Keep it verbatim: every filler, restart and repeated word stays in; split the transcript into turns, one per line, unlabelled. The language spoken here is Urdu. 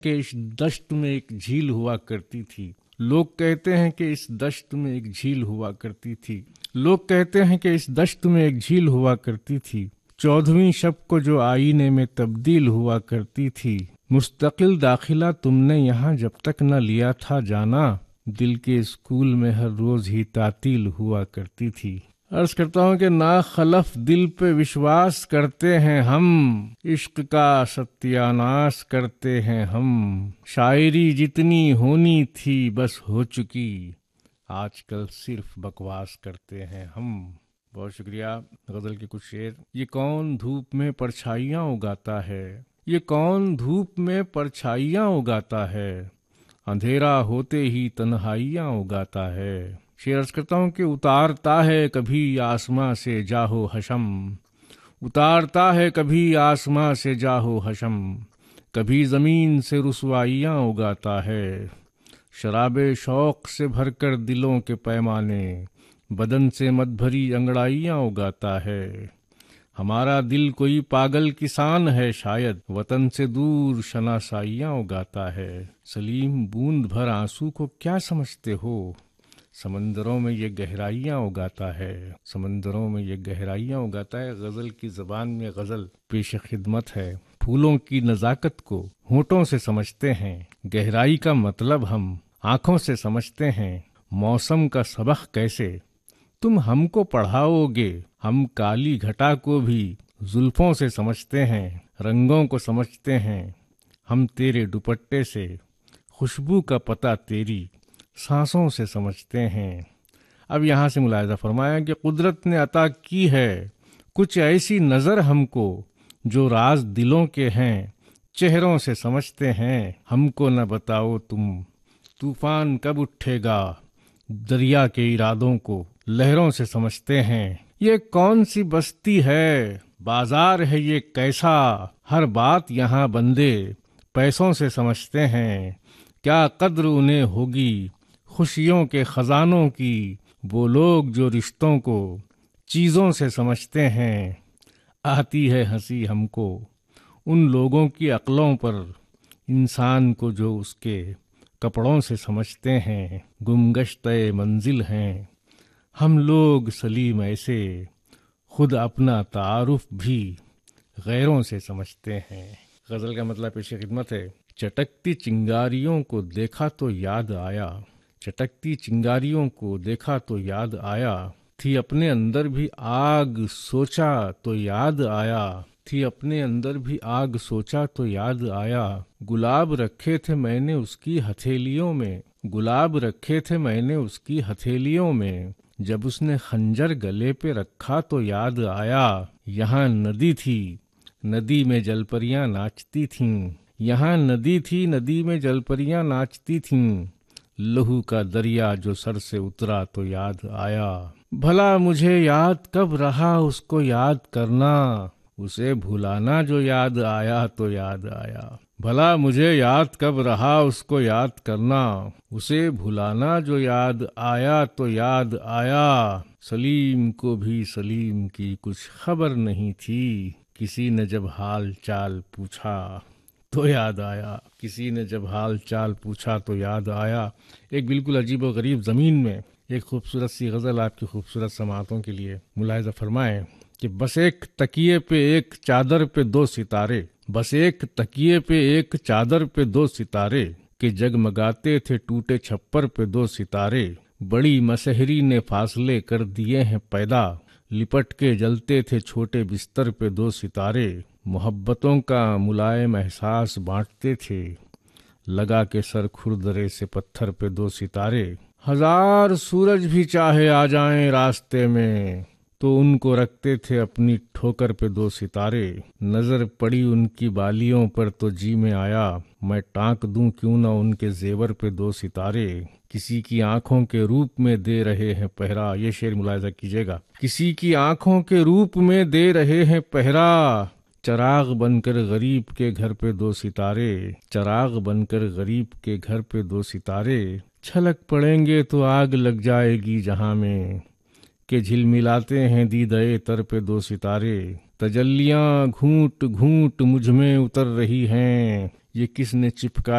کہ اس دشت میں ایک جھیل ہوا کرتی تھی۔ لوگ کہتے ہیں کہ اس دشت میں ایک جھیل ہوا کرتی تھی لوگ کہتے ہیں کہ اس دشت میں ایک جھیل ہوا کرتی تھی چودھویں شب کو جو آئینے میں تبدیل ہوا کرتی تھی۔ مستقل داخلہ تم نے یہاں جب تک نہ لیا تھا جانا، دل کے اسکول میں ہر روز ہی تعطیل ہوا کرتی تھی۔ عرض کرتا ہوں کہ نا خلف دل پہ وشواس کرتے ہیں ہم، عشق کا ستیاناش کرتے ہیں ہم، شاعری جتنی ہونی تھی بس ہو چکی، آج کل صرف بکواس کرتے ہیں ہم۔ بہت شکریہ۔ غزل کے کچھ شعر۔ یہ کون دھوپ میں پرچھائیاں اگاتا ہے، یہ کون دھوپ میں پرچھائیاں اگاتا ہے، اندھیرا ہوتے ہی تنہائیاں اگاتا ہے۔ شعر عرض کرتا ہوں کہ اتارتا ہے کبھی آسماں سے جاہو حشم، اتارتا ہے کبھی آسماں سے جاہو حشم، کبھی زمین سے رسوائیاں اگاتا ہے، شراب شوق سے بھر کر دلوں کے پیمانے، بدن سے مت بھری انگڑائیاں اگاتا ہے۔ ہمارا دل کوئی پاگل کسان ہے شاید، وطن سے دور شناسائیاں اگاتا ہے۔ سلیم بوند بھر آنسو کو کیا سمجھتے ہو، سمندروں میں یہ گہرائیاں اگاتا ہے، سمندروں میں یہ گہرائیاں اگاتا ہے۔ غزل کی زبان میں غزل پیش خدمت ہے۔ پھولوں کی نزاکت کو ہونٹوں سے سمجھتے ہیں، گہرائی کا مطلب ہم آنکھوں سے سمجھتے ہیں، موسم کا سبق کیسے تم ہم کو پڑھاؤ گے، ہم کالی گھٹا کو بھی زلفوں سے سمجھتے ہیں، رنگوں کو سمجھتے ہیں ہم تیرے دوپٹے سے، خوشبو کا پتہ تیری سانسوں سے سمجھتے ہیں۔ اب یہاں سے ملاحظہ فرمایا کہ قدرت نے عطا کی ہے کچھ ایسی نظر ہم کو، جو راز دلوں کے ہیں چہروں سے سمجھتے ہیں، ہم کو نہ بتاؤ تم طوفان کب اٹھے گا، دریا کے ارادوں کو لہروں سے سمجھتے ہیں۔ یہ کون سی بستی ہے، بازار ہے یہ کیسا، ہر بات یہاں بندے پیسوں سے سمجھتے ہیں، کیا قدر انہیں ہوگی خوشیوں کے خزانوں کی، وہ لوگ جو رشتوں کو چیزوں سے سمجھتے ہیں۔ آتی ہے ہنسی ہم کو ان لوگوں کی عقلوں پر، انسان کو جو اس کے کپڑوں سے سمجھتے ہیں، گمگشتہ منزل ہیں ہم لوگ سلیم ایسے، خود اپنا تعارف بھی غیروں سے سمجھتے ہیں۔ غزل کا مطلب پیش خدمت ہے۔ چٹکتی چنگاریوں کو دیکھا تو یاد آیا، چٹکتی چنگاریوں کو دیکھا تو یاد آیا، تھی اپنے اندر بھی آگ سوچا تو یاد آیا، تھی اپنے اندر بھی آگ سوچا تو یاد آیا، گلاب رکھے تھے میں نے اس کی ہتھیلیوں میں، گلاب رکھے تھے میں نے اس کی ہتھیلیوں میں، جب اس نے خنجر گلے پہ رکھا تو یاد آیا، یہاں ندی تھی ندی میں جل پریاں ناچتی تھیں، یہاں ندی تھی ندی میں جل پریاں ناچتی تھیں، لہو کا دریا جو سر سے اترا تو یاد آیا، بھلا مجھے یاد کب رہا اس کو یاد کرنا، اسے بھلانا جو یاد آیا تو یاد آیا، بھلا مجھے یاد کب رہا اس کو یاد کرنا، اسے بھلانا جو یاد آیا تو یاد آیا، سلیم کو بھی سلیم کی کچھ خبر نہیں تھی، کسی نے جب حال چال پوچھا تو یاد آیا، کسی نے جب حال چال پوچھا تو یاد آیا۔ ایک بالکل عجیب و غریب زمین میں ایک خوبصورت سی غزل آپ کی خوبصورت سماعتوں کے لیے ملاحظہ فرمائیں کہ بس ایک تکیے پہ ایک چادر پہ دو ستارے، بس ایک تکیے پہ ایک چادر پہ دو ستارے، کہ جگمگاتے تھے ٹوٹے چھپر پہ دو ستارے، بڑی مسحری نے فاصلے کر دیے ہیں پیدا، لپٹ کے جلتے تھے چھوٹے بستر پہ دو ستارے، محبتوں کا ملائم احساس بانٹتے تھے، لگا کے سر کھردرے سے پتھر پہ دو ستارے، ہزار سورج بھی چاہے آ جائیں راستے میں، تو ان کو رکھتے تھے اپنی ٹھوکر پہ دو ستارے، نظر پڑی ان کی بالیوں پر تو جی میں آیا، میں ٹانک دوں کیوں نہ ان کے زیور پہ دو ستارے، کسی کی آنکھوں کے روپ میں دے رہے ہیں پہرا، یہ شعر ملاحظہ کیجیے گا، کسی کی آنکھوں کے روپ میں دے رہے ہیں پہرا، چراغ بن کر غریب کے گھر پہ دو ستارے، چراغ بن کر غریب کے گھر پہ دو ستارے، چھلک پڑیں گے تو آگ لگ جائے گی جہاں میں، کہ جھلملاتے ہیں دیدے تر پہ دو ستارے، تجلیاں گھونٹ گھونٹ مجھ میں اتر رہی ہیں، ये किसने चिपका